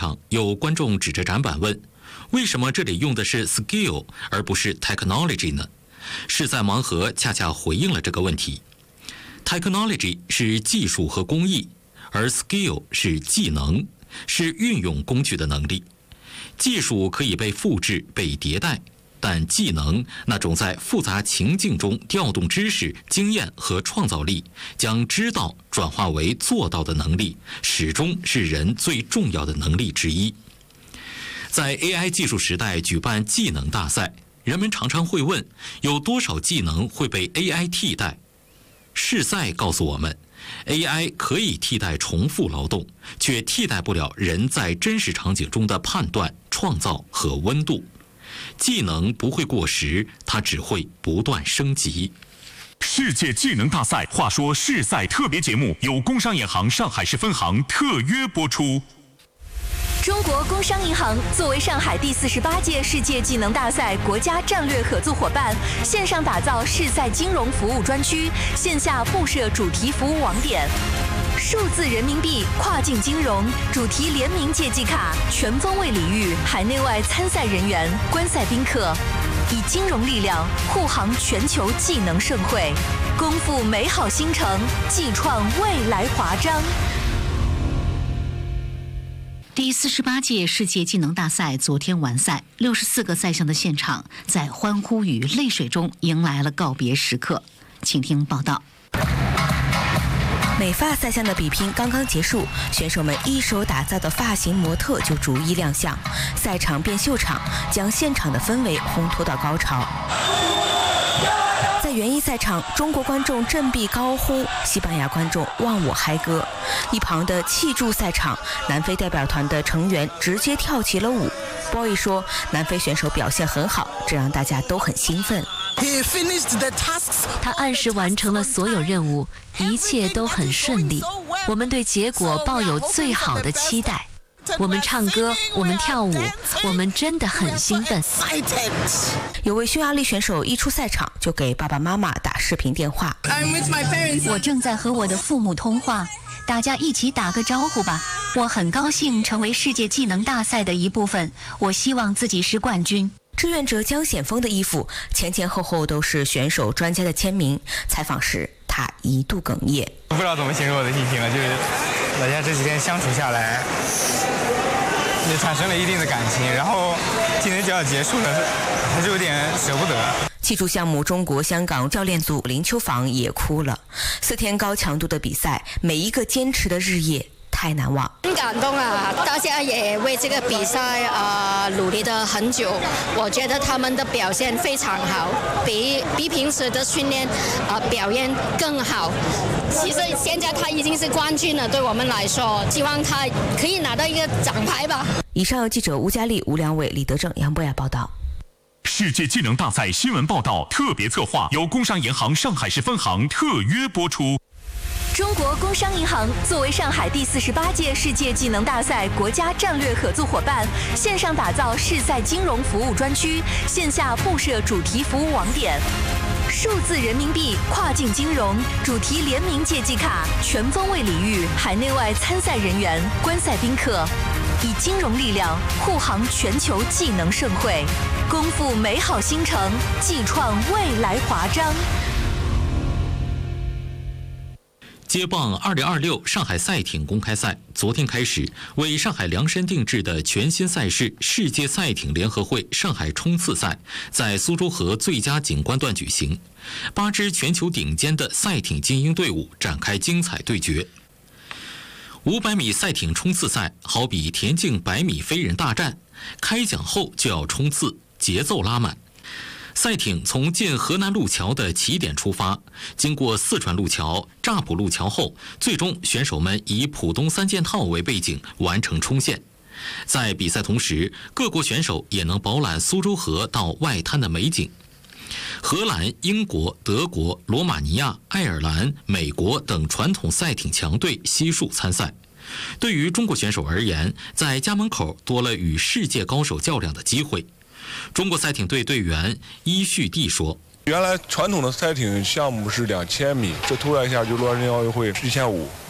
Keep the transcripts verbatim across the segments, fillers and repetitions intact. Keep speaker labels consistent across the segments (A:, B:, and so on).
A: 场，有观众指着展板问：为什么这里用的是 skill 而不是 technology 呢？世赛盲盒恰恰回应了这个问题。technology 是技术和工艺，而 skill 是技能，是运用工具的能力。技术可以被复制、被迭代，但技能那种在复杂情境中调动知识、经验和创造力，将知道转化为做到的能力，始终是人最重要的能力之一。在 A I 技术时代举办技能大赛，人们常常会问，有多少技能会被 A I 替代？世赛告诉我们， A I 可以替代重复劳动，却替代不了人在真实场景中的判断、创造和温度。技能不会过时，它只会不断升级。
B: 世界技能大赛，话说世赛特别节目由工商银行上海市分行特约播出。
C: 中国工商银行作为上海第四十八届世界技能大赛国家战略合作伙伴，线上打造世赛金融服务专区，线下布设主题服务网点。数字人民币、跨境金融、主题联名借记卡、全方位礼遇海内外参赛人员、观赛宾客，以金融力量护航全球技能盛会，共赴美好新城，技创未来华章。
D: 第四十八届世界技能大赛昨天完赛，六十四个赛项的现场在欢呼与泪水中迎来了告别时刻。请听报道。
E: 美发赛项的比拼刚刚结束，选手们一手打造的发型模特就逐一亮相，赛场变秀场，将现场的氛围烘托到高潮。在园艺赛场，中国观众振臂高呼，西班牙观众忘我嗨歌。一旁的气柱赛场，南非代表团的成员直接跳起了舞。Boy 说，南非选手表现很好，这让大家都很兴奋。
F: 他按时完成了所有任务，一切都很顺利。我们对结果抱有最好的期待。我们唱歌，我们跳舞，我们真的很兴奋。
E: 有位匈牙利选手一出赛场就给爸爸妈妈打视频电话。
D: 我正在和我的父母通话，大家一起打个招呼吧。我很高兴成为世界技能大赛的一部分，我希望自己是冠军。
E: 志愿者江显峰的衣服前前后后都是选手专家的签名。采访时，他一度哽咽。
G: 不知道怎么形容我的心情了，就是大家这几天相处下来，也产生了一定的感情，然后今天就要结束了，还是有点舍不得。
E: 气柱项目中国香港教练组林秋芳也哭了。四天高强度的比赛，每一个坚持的日夜太难忘。
H: 很感动啊！大家也为这个比赛啊、呃、努力了很久，我觉得他们的表现非常好，比比平时的训练啊、呃、表现更好。其实现在他已经是冠军了，对我们来说，希望他可以拿到一个奖牌吧。
E: 以上记者吴佳丽、吴良伟、李德正、杨博雅报道。
B: 世界技能大赛新闻报道特别策划由工商银行上海市分行特约播出。
C: 中国工商银行作为上海第四十八届世界技能大赛国家战略合作伙伴，线上打造世赛金融服务专区，线下布设主题服务网点。数字人民币、跨境金融、主题联名借记卡、全方位礼遇海内外参赛人员、观赛宾客，以金融力量护航全球技能盛会，共赴美好新城，技创未来华章。
A: 接棒二零二六上海赛艇公开赛昨天开始，为上海量身定制的全新赛事世界赛艇联合会上海冲刺赛在苏州河最佳景观段举行，八支全球顶尖的赛艇精英队伍展开精彩对决。五百米赛艇冲刺赛好比田径百米飞人大战，开奖后就要冲刺，节奏拉满。赛艇从进河南路桥的起点出发，经过四川路桥、乍浦路桥后，最终选手们以浦东三件套为背景完成冲线。在比赛同时，各国选手也能饱览苏州河到外滩的美景。荷兰、英国、德国、罗马尼亚、爱尔兰、美国等传统赛艇强队悉数参赛。对于中国选手而言，在家门口多了与世界高手较量的机会。中国赛艇队队员伊旭帝说：“
I: 原来传统的赛艇项目是两千米，这突然一下就洛杉矶奥运会一千五，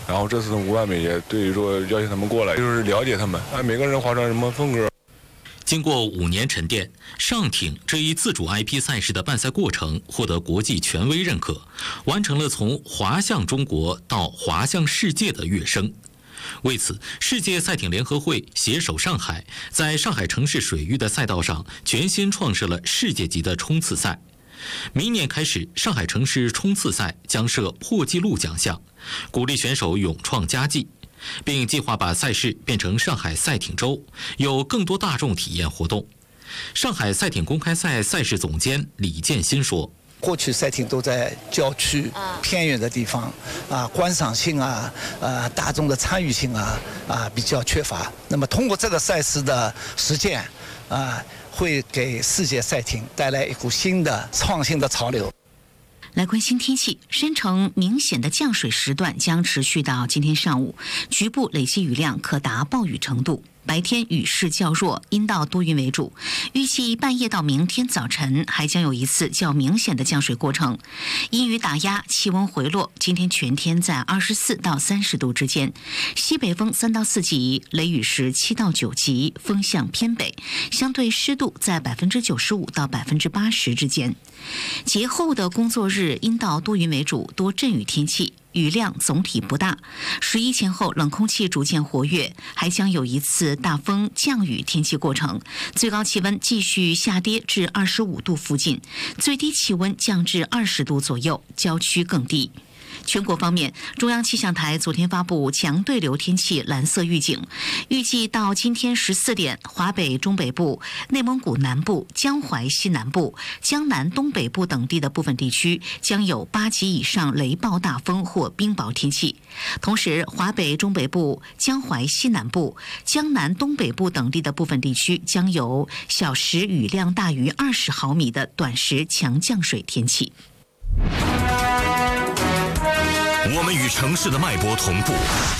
I: 然后这次五万美也对于说邀请他们过来，就是了解他们，哎，每个人划成什么风格。
A: 经过五年沉淀，上艇这一自主 I P 赛事的办赛过程获得国际权威认可，完成了从滑向中国到滑向世界的跃升。为此，世界赛艇联合会携手上海，在上海城市水域的赛道上全新创设了世界级的冲刺赛。明年开始，上海城市冲刺赛将设破纪录奖项，鼓励选手勇创佳绩，并计划把赛事变成上海赛艇周，有更多大众体验活动。上海赛艇公开赛赛事总监李建新说，
J: 过去赛艇都在郊区偏远的地方啊，观赏性啊，呃，大众的参与性啊啊比较缺乏。那么通过这个赛事的实践啊，会给世界赛艇带来一股新的创新的潮流。
D: 来关心天气，深成明显的降水时段将持续到今天上午，局部累积雨量可达暴雨程度。白天雨势较弱，阴道多云为主。预计半夜到明天早晨还将有一次较明显的降水过程。阴雨打压，气温回落，今天全天在二十四到三十度之间。西北风三到四级，雷雨时七到九级，风向偏北，相对湿度在百分之九十五到百分之八十之间。节后的工作日，阴道多云为主，多阵雨天气。雨量总体不大，十一前后冷空气逐渐活跃，还将有一次大风降雨天气过程，最高气温继续下跌至二十五度附近，最低气温降至二十度左右，郊区更低。全国方面，中央气象台昨天发布强对流天气蓝色预警，预计到今天十四点，华北中北部、内蒙古南部、江淮西南部、江南东北部等地的部分地区将有八级以上雷暴大风或冰雹天气。同时，华北中北部、江淮西南部、江南东北部等地的部分地区将有小时雨量大于二十毫米的短时强降水天气。
B: 我们与城市的脉搏同步，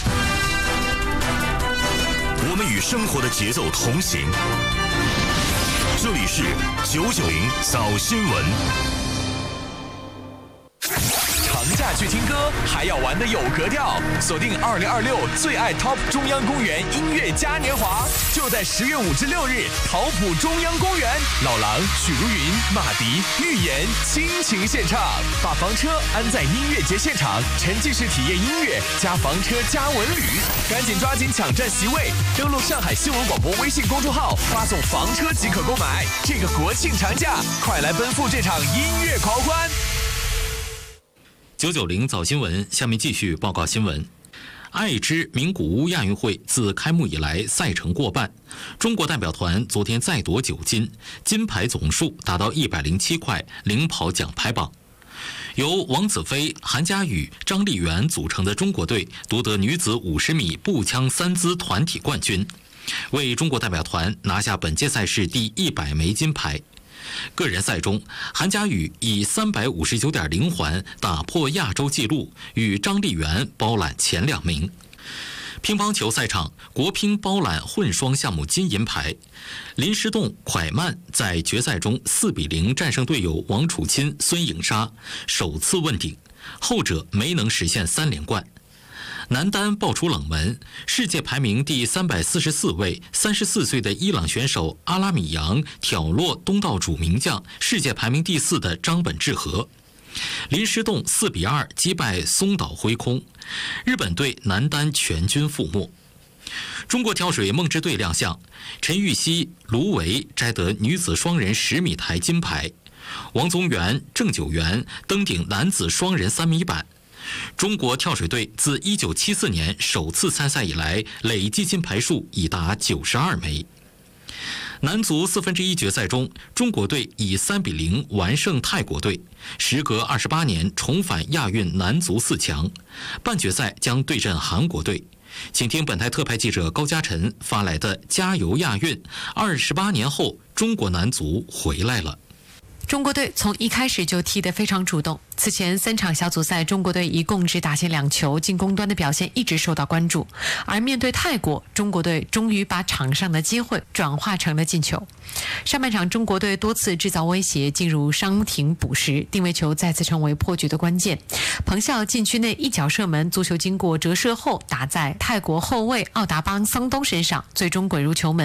B: 我们与生活的节奏同行。这里是九九零早新闻。
K: 长假去听歌，还要玩得有格调，锁定二零二六最爱 Top 中央公园音乐嘉年华，就在十月五至六日，桃浦中央公园，老狼、许茹芸、马迪、预言倾情献唱，把房车安在音乐节现场，沉浸式体验音乐加房车加文旅，赶紧抓紧抢占席位，登录上海新闻广播微信公众号，发送房车即可购买。这个国庆长假，快来奔赴这场音乐狂欢！
A: 九九零早新闻，下面继续报告新闻。爱知名古屋亚运会自开幕以来赛程过半，中国代表团昨天再夺九金，金牌总数达到一百零七块，领跑奖牌榜。由王子飞、韩佳宇、张丽媛组成的中国队夺得女子五十米步枪三姿团体冠军，为中国代表团拿下本届赛事第一百枚金牌。个人赛中，韩佳宇以三百五十九点零环打破亚洲纪录，与张丽媛包揽前两名。乒乓球赛场，国乒包揽混双项目金银牌，林诗栋、蒯曼在决赛中四比零战胜队友王楚钦、孙颖莎，首次问鼎，后者没能实现三连冠。男单爆出冷门，世界排名第三百四十四位、三十四岁的伊朗选手阿拉米扬挑落东道主名将、世界排名第四的张本智和。林诗栋四比二击败松岛辉空，日本队男单全军覆没。中国跳水梦之队亮相，陈芋汐、卢维摘得女子双人十米台金牌，王宗源、郑九元登顶男子双人三米板。中国跳水队自一九七四年首次参赛以来，累计金牌数已达九十二枚。男足四分之一决赛中，中国队以三比零完胜泰国队，时隔二十八年重返亚运男足四强。半决赛将对阵韩国队。请听本台特派记者高嘉晨发来的加油亚运，二十八年后中国男足回来了。
L: 中国队从一开始就踢得非常主动。此前三场小组赛，中国队一共只打进两球，进攻端的表现一直受到关注。而面对泰国，中国队终于把场上的机会转化成了进球。上半场，中国队多次制造威胁，进入伤停补时，定位球再次成为破局的关键。彭笑禁区内一脚射门，足球经过折射后打在泰国后卫奥达邦桑东身上，最终滚入球门。